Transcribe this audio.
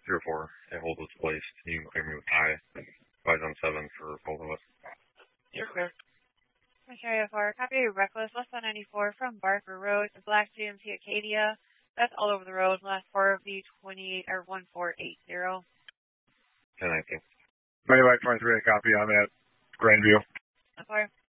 304, a hold was placed. You can clear me with high. 5 on 7 for both of us. You're clear. Ontario 4, copy reckless, left on 94 from Barker Road to Black GMC Acadia. That's all over the road, last 4 of the 28 or 1480. 1019. 2523, copy on that Grandview. 4.